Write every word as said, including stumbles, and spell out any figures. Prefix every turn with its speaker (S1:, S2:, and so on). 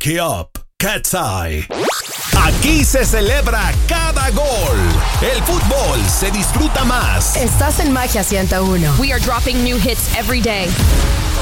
S1: Wake Up, Cat's Eye. Aquí se celebra cada gol. El fútbol se disfruta más.
S2: Estás en Magia ciento uno.
S3: We are dropping new hits every day.